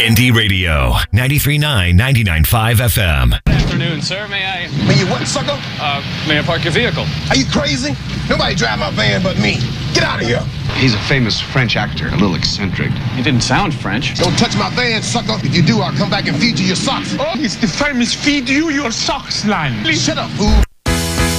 Indie Radio, 93.9, 99.5 FM. Good afternoon, sir. May you what, sucker? I park your vehicle? Are you crazy? Nobody drive my van but me. Get out of here. He's a famous French actor, a little eccentric. You didn't sound French. Don't touch my van, sucker. If you do, I'll come back and feed you your socks. Oh, it's the famous feed you your socks line. Shut up, fool.